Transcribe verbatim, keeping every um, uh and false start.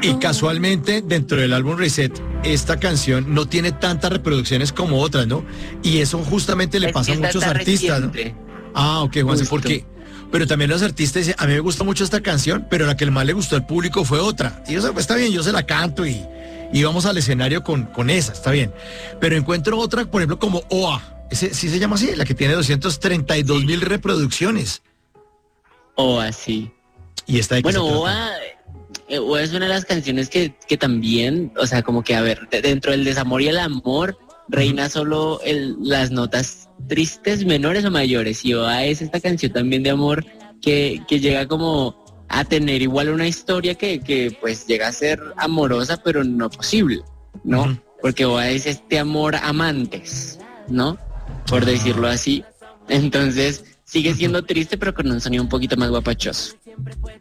Y casualmente, dentro del álbum Reset, esta canción no tiene tantas reproducciones como otras, ¿no? Y eso justamente le Es pasa a que esta muchos está artistas, ¿no? reciente. Ah, ok, Juanse, Justo. porque... Pero también los artistas dicen, a mí me gusta mucho esta canción, pero la que más le gustó al público fue otra. Y eso pues, está bien, yo se la canto y, y vamos al escenario con, con esa, está bien. Pero encuentro otra, por ejemplo, como O A. Ese, ¿sí se llama así? La que tiene doscientas treinta y dos Sí. mil reproducciones. O así. Y esta de qué Bueno, se trata. Oa, eh, Oa es una de las canciones que, que también, o sea, como que, a ver, de- dentro del desamor y el amor, reina solo el, las notas tristes, menores o mayores. Y Oa es esta canción también de amor que, que llega como a tener igual una historia que, que pues llega a ser amorosa, pero no posible, ¿no? Ujú. Porque Oa es este amor amantes, ¿no? Por Ah. decirlo así. Entonces, sigue siendo triste, pero con un sonido un poquito más guapachoso.